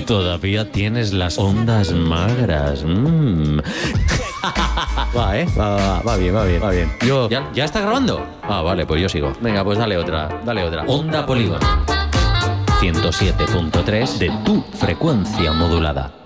Todavía tienes las ondas magras. Va, ¿eh? Va bien. Yo, ¿ya está grabando? Ah, vale, pues yo sigo. Venga, pues dale otra. Onda Polígono 107.3 de tu frecuencia modulada.